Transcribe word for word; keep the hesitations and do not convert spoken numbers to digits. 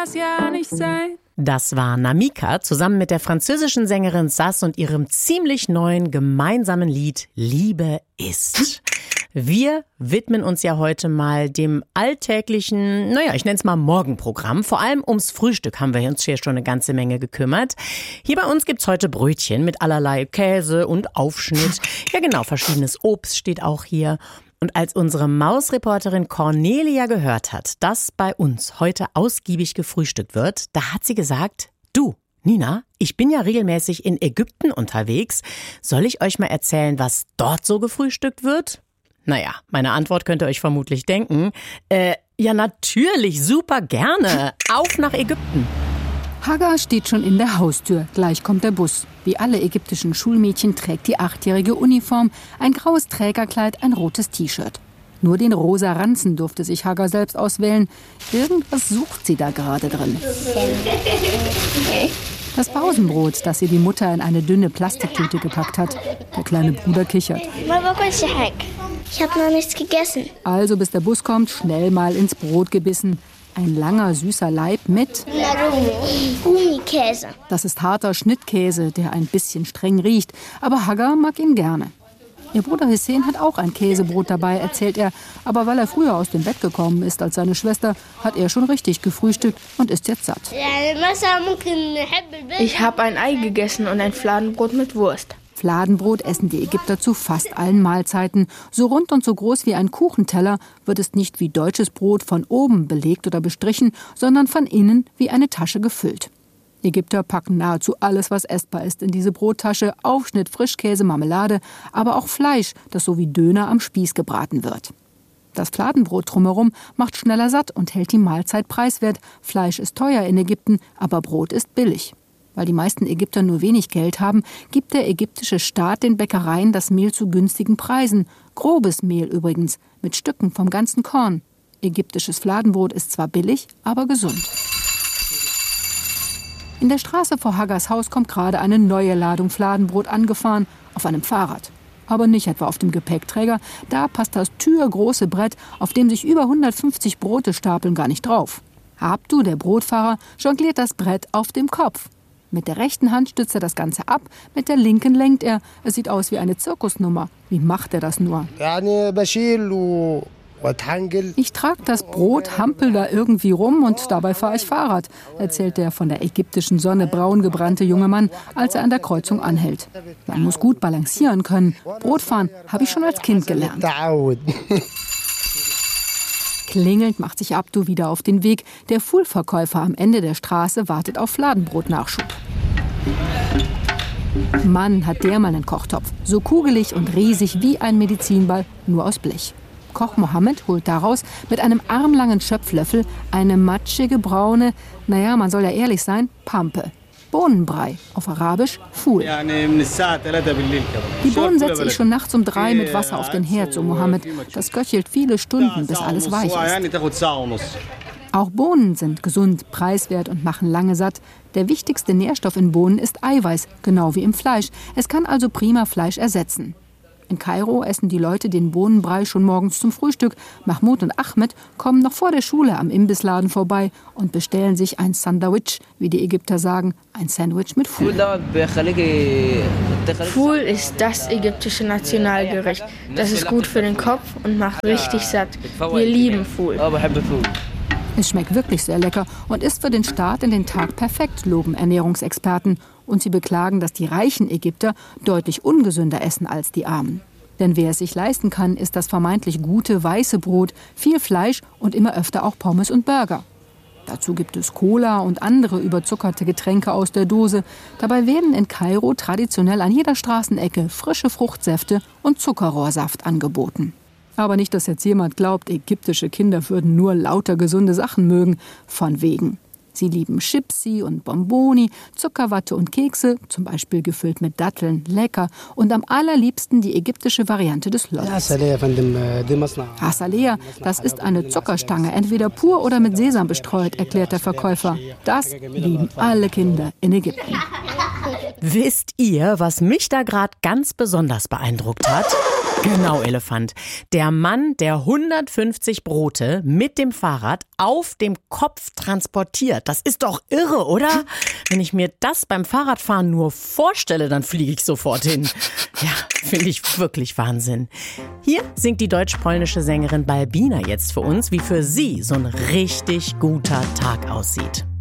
das ja nicht sein. Das war Namika zusammen mit der französischen Sängerin Sass und ihrem ziemlich neuen gemeinsamen Lied Liebe ist. Wir widmen uns ja heute mal dem alltäglichen, naja, ich nenne es mal Morgenprogramm. Vor allem ums Frühstück haben wir uns hier schon eine ganze Menge gekümmert. Hier bei uns gibt's heute Brötchen mit allerlei Käse und Aufschnitt. Ja genau, verschiedenes Obst steht auch hier. Und als unsere Mausreporterin Cornelia gehört hat, dass bei uns heute ausgiebig gefrühstückt wird, da hat sie gesagt, du, Nina, ich bin ja regelmäßig in Ägypten unterwegs. Soll ich euch mal erzählen, was dort so gefrühstückt wird? Naja, meine Antwort könnt ihr euch vermutlich denken. Äh, ja natürlich, super gerne. Auf nach Ägypten. Hagar steht schon in der Haustür. Gleich kommt der Bus. Wie alle ägyptischen Schulmädchen trägt die achtjährige Uniform, ein graues Trägerkleid, ein rotes T-Shirt. Nur den rosa Ranzen durfte sich Hagar selbst auswählen. Irgendwas sucht sie da gerade drin. Das Pausenbrot, das ihr die Mutter in eine dünne Plastiktüte gepackt hat. Der kleine Bruder kichert. Ich habe noch nichts gegessen. Also bis der Bus kommt, schnell mal ins Brot gebissen. Ein langer, süßer Laib mit Gummikäse. Das ist harter Schnittkäse, der ein bisschen streng riecht. Aber Hagar mag ihn gerne. Ihr Bruder Hussein hat auch ein Käsebrot dabei, erzählt er. Aber weil er früher aus dem Bett gekommen ist als seine Schwester, hat er schon richtig gefrühstückt und ist jetzt satt. Ich habe ein Ei gegessen und ein Fladenbrot mit Wurst. Fladenbrot essen die Ägypter zu fast allen Mahlzeiten. So rund und so groß wie ein Kuchenteller wird es nicht wie deutsches Brot von oben belegt oder bestrichen, sondern von innen wie eine Tasche gefüllt. Ägypter packen nahezu alles, was essbar ist, in diese Brottasche. Aufschnitt, Frischkäse, Marmelade, aber auch Fleisch, das so wie Döner am Spieß gebraten wird. Das Fladenbrot drumherum macht schneller satt und hält die Mahlzeit preiswert. Fleisch ist teuer in Ägypten, aber Brot ist billig. Weil die meisten Ägypter nur wenig Geld haben, gibt der ägyptische Staat den Bäckereien das Mehl zu günstigen Preisen. Grobes Mehl übrigens, mit Stücken vom ganzen Korn. Ägyptisches Fladenbrot ist zwar billig, aber gesund. In der Straße vor Hagars Haus kommt gerade eine neue Ladung Fladenbrot angefahren, auf einem Fahrrad. Aber nicht etwa auf dem Gepäckträger, da passt das türgroße Brett, auf dem sich über hundertfünfzig Brote stapeln, gar nicht drauf. Abdu, der Brotfahrer, jongliert das Brett auf dem Kopf. Mit der rechten Hand stützt er das Ganze ab, mit der linken lenkt er. Es sieht aus wie eine Zirkusnummer. Wie macht er das nur? Ich trage das Brot, hampel da irgendwie rum und dabei fahre ich Fahrrad, erzählt der von der ägyptischen Sonne braun gebrannte junge Mann, als er an der Kreuzung anhält. Man muss gut balancieren können. Brotfahren habe ich schon als Kind gelernt. Klingelnd macht sich Abdu wieder auf den Weg. Der Fuhlverkäufer am Ende der Straße wartet auf Fladenbrotnachschub. Mann, hat der mal einen Kochtopf. So kugelig und riesig wie ein Medizinball, nur aus Blech. Koch Mohammed holt daraus mit einem armlangen Schöpflöffel eine matschige, braune, naja, man soll ja ehrlich sein, Pampe. Bohnenbrei, auf Arabisch Fuhl. Die Bohnen setze ich schon nachts um drei mit Wasser auf den Herd, so Mohammed. Das köchelt viele Stunden, bis alles weich ist. Auch Bohnen sind gesund, preiswert und machen lange satt. Der wichtigste Nährstoff in Bohnen ist Eiweiß, genau wie im Fleisch. Es kann also prima Fleisch ersetzen. In Kairo essen die Leute den Bohnenbrei schon morgens zum Frühstück. Mahmoud und Ahmed kommen noch vor der Schule am Imbissladen vorbei und bestellen sich ein Sandwich, wie die Ägypter sagen, ein Sandwich mit Fuhl. Fuhl ist das ägyptische Nationalgericht. Das ist gut für den Kopf und macht richtig satt. Wir lieben Fuhl. Es schmeckt wirklich sehr lecker und ist für den Start in den Tag perfekt, loben Ernährungsexperten. Und sie beklagen, dass die reichen Ägypter deutlich ungesünder essen als die Armen. Denn wer es sich leisten kann, ist das vermeintlich gute weiße Brot, viel Fleisch und immer öfter auch Pommes und Burger. Dazu gibt es Cola und andere überzuckerte Getränke aus der Dose. Dabei werden in Kairo traditionell an jeder Straßenecke frische Fruchtsäfte und Zuckerrohrsaft angeboten. Aber nicht, dass jetzt jemand glaubt, ägyptische Kinder würden nur lauter gesunde Sachen mögen. Von wegen. Sie lieben Chipsi und Bonboni, Zuckerwatte und Kekse, zum Beispiel gefüllt mit Datteln, lecker. Und am allerliebsten die ägyptische Variante des Lollis. Hasalea, das ist eine Zuckerstange, entweder pur oder mit Sesam bestreut, erklärt der Verkäufer. Das lieben alle Kinder in Ägypten. Wisst ihr, was mich da gerade ganz besonders beeindruckt hat? Genau, Elefant. Der Mann, der hundertfünfzig Brote mit dem Fahrrad auf dem Kopf transportiert. Das ist doch irre, oder? Wenn ich mir das beim Fahrradfahren nur vorstelle, dann fliege ich sofort hin. Ja, finde ich wirklich Wahnsinn. Hier singt die deutsch-polnische Sängerin Balbina jetzt für uns, wie für sie so ein richtig guter Tag aussieht.